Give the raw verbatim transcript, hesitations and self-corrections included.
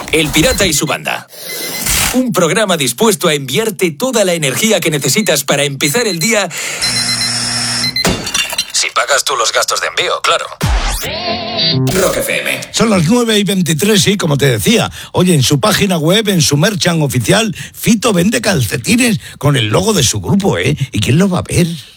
El Pirata y su banda. Un programa dispuesto a enviarte toda la energía que necesitas para empezar el día. Si pagas tú los gastos de envío, claro. Rock F M. Son las nueve y veintitrés y, como te decía, oye, en su página web, en su merchant oficial, Fito vende calcetines con el logo de su grupo, ¿eh? ¿Y quién lo va a ver?